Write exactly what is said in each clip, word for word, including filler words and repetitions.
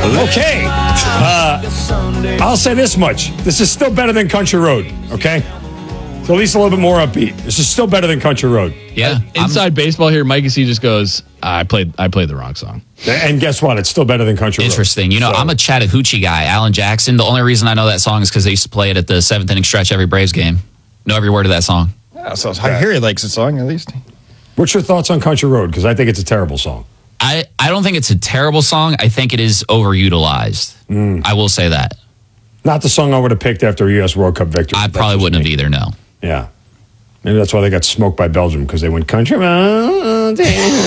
Okay. Uh, I'll say this much. This is still better than Country Road, okay? So at least a little bit more upbeat. This is still better than Country Road. Yeah. Uh, inside I'm, baseball here, Mikey C just goes, I played I played the wrong song. And guess what? It's still better than Country Road. Interesting. You know, so. I'm a Chattahoochee guy, Alan Jackson. The only reason I know that song is because they used to play it at the seventh inning stretch every Braves game. Know every word of that song. Yeah, so I hear he likes the song, at least. What's your thoughts on Country Road? Because I think it's a terrible song. I, I don't think it's a terrible song. I think it is overutilized. Mm. I will say that. Not the song I would have picked after a U S World Cup victory. I probably wouldn't me. have either, no. Yeah. Maybe that's why they got smoked by Belgium, because they went Country Road.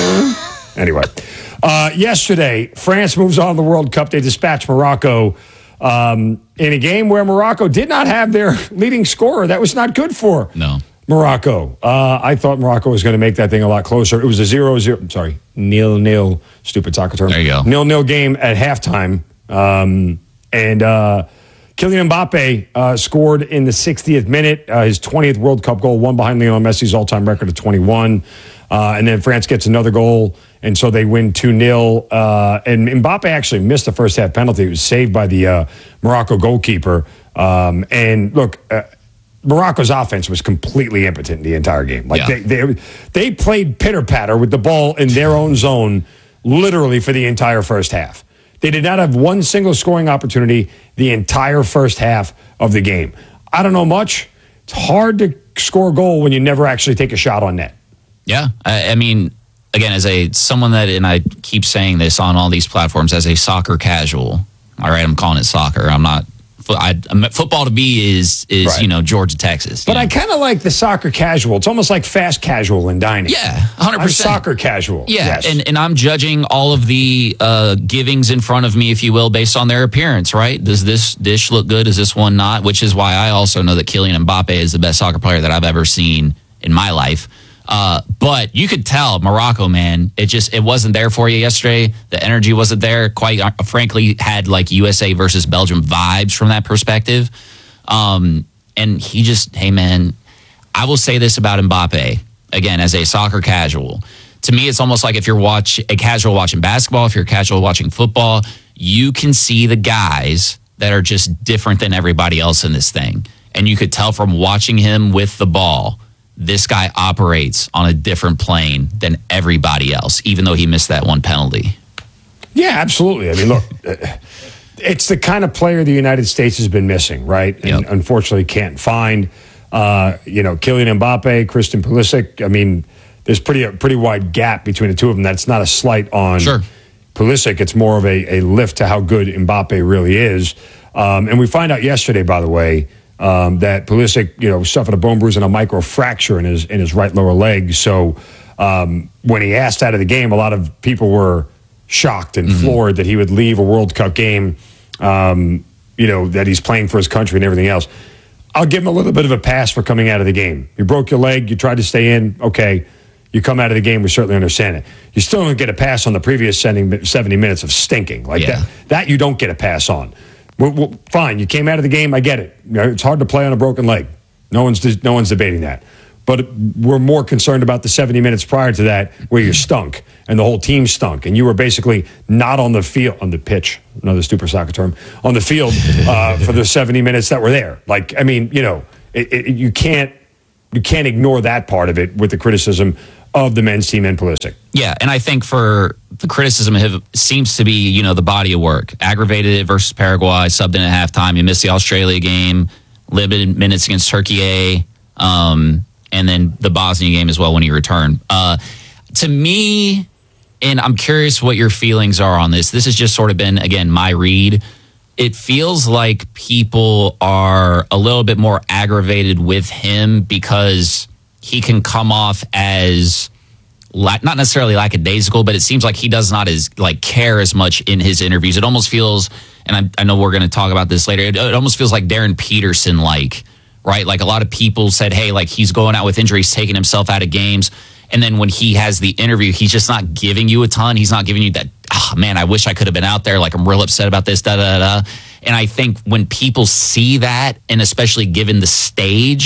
Anyway. Uh, yesterday, France moves on to the World Cup. They dispatched Morocco um, in a game where Morocco did not have their leading scorer. That was not good for no. Morocco. Uh, I thought Morocco was going to make that thing a lot closer. It was a zero zero. Sorry, nil nil. Stupid soccer term. There you go. Nil nil game at halftime. Um, and uh, Kylian Mbappe uh, scored in the sixtieth minute, uh, his twentieth World Cup goal, one behind Lionel Messi's all-time record of twenty-one. Uh, and then France gets another goal, and so they win two nil. Uh, and Mbappe actually missed the first half penalty. It was saved by the uh, Morocco goalkeeper. Um, and look, uh, Morocco's offense was completely impotent the entire game. Like yeah. they, they they played pitter-patter with the ball in their own zone literally for the entire first half. They did not have one single scoring opportunity the entire first half of the game. I don't know much. It's hard to score a goal when you never actually take a shot on net. Yeah, I, I mean, again, as a someone that, and I keep saying this on all these platforms, as a soccer casual, all right, I'm calling it soccer. I'm not, I, I'm, football to me is, is right. you know, Georgia, Texas. But know? I kind of like the soccer casual. It's almost like fast casual in dining. Yeah, one hundred percent. I'm soccer casual. Yeah, yes. and, and I'm judging all of the uh, givings in front of me, if you will, based on their appearance, right? Does this dish look good? Is this one not? Which is why I also know that Kylian Mbappe is the best soccer player that I've ever seen in my life. Uh, but you could tell Morocco, man, it just, it wasn't there for you yesterday. The energy wasn't there. Quite uh, frankly, had like U S A versus Belgium vibes from that perspective. Um, and he just, hey man, I will say this about Mbappe, again, as a soccer casual. To me, it's almost like if you're watch a casual watching basketball, if you're a casual watching football, you can see the guys that are just different than everybody else in this thing. And you could tell from watching him with the ball, this guy operates on a different plane than everybody else, even though he missed that one penalty. Yeah, absolutely. I mean, look, it's the kind of player the United States has been missing, right? And yep. unfortunately can't find. Uh, you know, Kylian Mbappe, Christian Pulisic. I mean, there's pretty a pretty wide gap between the two of them. That's not a slight on sure. Pulisic. It's more of a, a lift to how good Mbappe really is. Um, and we find out yesterday, by the way, Um, that Pulisic, you know, suffered a bone bruise and a micro fracture in his in his right lower leg. So um, when he asked out of the game, a lot of people were shocked and mm-hmm. floored that he would leave a World Cup game, um, you know, that he's playing for his country and everything else. I'll give him a little bit of a pass for coming out of the game. You broke your leg, you tried to stay in, okay. You come out of the game, we certainly understand it. You still don't get a pass on the previous seventy minutes of stinking. Like yeah. that, that you don't get a pass on. Well, well, fine, you came out of the game. I get it. You know, it's hard to play on a broken leg. No one's no one's debating that. But we're more concerned about the seventy minutes prior to that, where you stunk and the whole team stunk, and you were basically not on the field, on the pitch. Another stupid soccer term. On the field uh, for the seventy minutes that were there. Like, I mean, you know, it, it, you can't you can't ignore that part of it with the criticism of the men's team and Pulisic. Yeah, and I think for the criticism have, seems to be, you know, the body of work. Aggravated it versus Paraguay, subbed in at halftime. You missed the Australia game, limited minutes against Turkey A, um, and then the Bosnia game as well when he returned. Uh, to me, and I'm curious what your feelings are on this. This has just sort of been, again, my read. It feels like people are a little bit more aggravated with him because he can come off as like, not necessarily lackadaisical, but it seems like he does not as like care as much in his interviews. It almost feels, and I, I know we're going to talk about this later, it, it almost feels like Darren Peterson like, right? Like a lot of people said, hey, like he's going out with injuries, taking himself out of games. And then when he has the interview, he's just not giving you a ton. He's not giving you that, oh, man, I wish I could have been out there. Like, I'm real upset about this, da, da, da. And I think when people see that, and especially given the stage,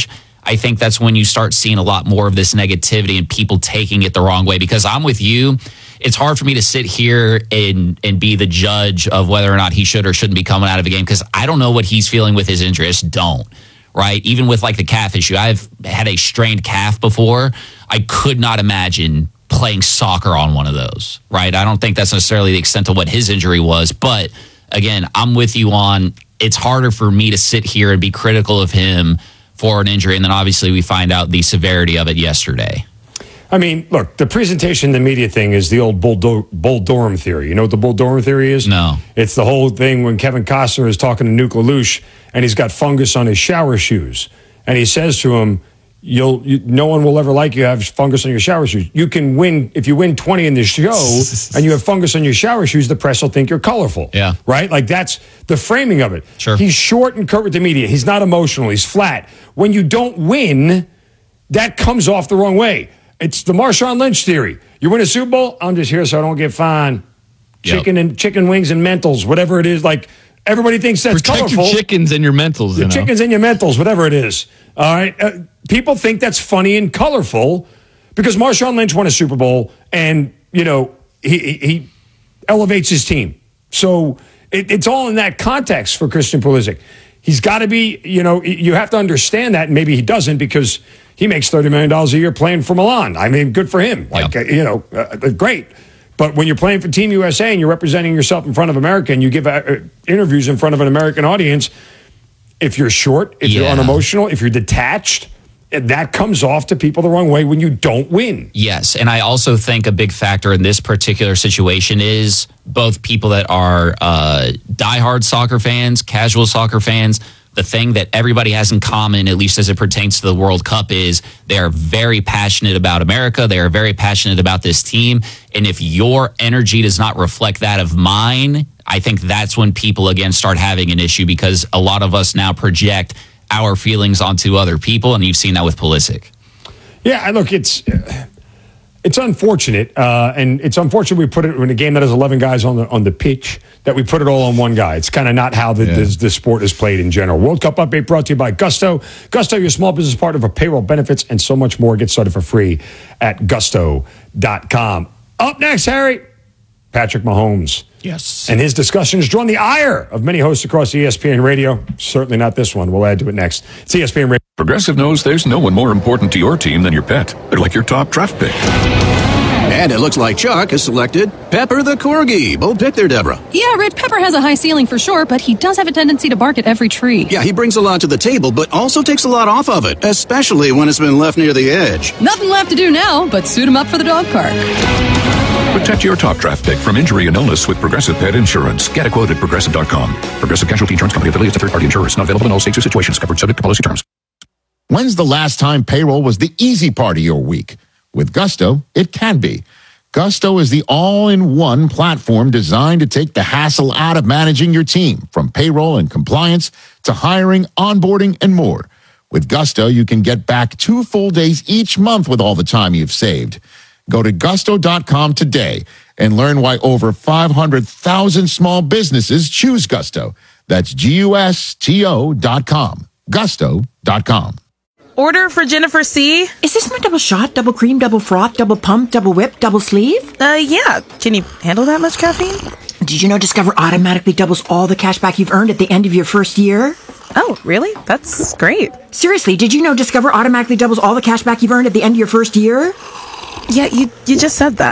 I think that's when you start seeing a lot more of this negativity and people taking it the wrong way. Because I'm with you. It's hard for me to sit here and, and be the judge of whether or not he should or shouldn't be coming out of a game because I don't know what he's feeling with his injury. I just don't. Right? Even with like the calf issue, I've had a strained calf before. I could not imagine playing soccer on one of those. Right? I don't think that's necessarily the extent of what his injury was. But again, I'm with you on it's harder for me to sit here and be critical of him for an injury. And then obviously we find out the severity of it yesterday. I mean, look, the presentation, the media thing is the old Bull, Dur- Bull Durham theory. You know what the Bull Durham theory is? No. It's the whole thing when Kevin Costner is talking to Nuke LaLoosh and he's got fungus on his shower shoes. And he says to him, You'll, you, no one will ever like you have fungus on your shower shoes. You can win, if you win twenty in the show and you have fungus on your shower shoes, the press will think you're colorful. Yeah. Right? Like that's the framing of it. Sure. He's short and curt with the media. He's not emotional. He's flat. When you don't win, that comes off the wrong way. It's the Marshawn Lynch theory. You win a Super Bowl, I'm just here so I don't get fined. Yep. Chicken and chicken wings and mentals, whatever it is. Like everybody thinks that's Protect colorful. your chickens and your mentals. Your you know? chickens and your mentals, whatever it is. All right. Uh, people think that's funny and colorful because Marshawn Lynch won a Super Bowl and, you know, he, he, he elevates his team. So it, it's all in that context for Christian Pulisic. He's got to be, you know, you have to understand that. And maybe he doesn't because he makes thirty million dollars a year playing for Milan. I mean, good for him. Like, Yeah. uh, you know, uh, great. But when you're playing for Team U S A and you're representing yourself in front of America and you give uh, interviews in front of an American audience, if you're short, if Yeah. you're unemotional, if you're detached, that comes off to people the wrong way when you don't win. Yes, and I also think a big factor in this particular situation is both people that are uh, diehard soccer fans, casual soccer fans. The thing that everybody has in common, at least as it pertains to the World Cup, is they are very passionate about America. They are very passionate about this team. And if your energy does not reflect that of mine, I think that's when people, again, start having an issue because a lot of us now project our feelings onto other people, and you've seen that with Pulisic. Yeah, look, it's it's unfortunate, uh, and it's unfortunate we put it in a game that has eleven guys on the on the pitch that we put it all on one guy. It's kind of not how the, Yeah. the the sport is played in general. World Cup update brought to you by Gusto. Gusto, your small business partner for payroll benefits and so much more. Get started for free at gusto dot com. Up next, Harry, Patrick Mahomes. Yes. And his discussions drawn the ire of many hosts across E S P N Radio. Certainly not this one. We'll add to it next. It's E S P N Radio. Progressive knows there's no one more important to your team than your pet. They're like your top draft pick. And it looks like Chuck has selected Pepper the Corgi. Bold pick there, Deborah. Yeah, Red Pepper has a high ceiling for sure, but he does have a tendency to bark at every tree. Yeah, he brings a lot to the table, but also takes a lot off of it, especially when it's been left near the edge. Nothing left to do now but suit him up for the dog park. Protect your top draft pick from injury and illness with Progressive Pet Insurance. Get a quote at progressive dot com. Progressive Casualty Insurance Company affiliates and third-party insurers. Not available in all states or situations. Covered subject to policy terms. When's the last time payroll was the easy part of your week? With Gusto, it can be. Gusto is the all-in-one platform designed to take the hassle out of managing your team, from payroll and compliance to hiring, onboarding, and more. With Gusto, you can get back two full days each month with all the time you've saved. Go to gusto dot com today and learn why over five hundred thousand small businesses choose Gusto. That's G U S T O dot com. gusto dot com. Order for Jennifer C. Is this my double shot, double cream, double froth, double pump, double whip, double sleeve? Uh, yeah. Can you handle that much caffeine? Did you know Discover automatically doubles all the cash back you've earned at the end of your first year? Oh, really? That's great. Seriously, did you know Discover automatically doubles all the cash back you've earned at the end of your first year? Yeah, you, you just said that.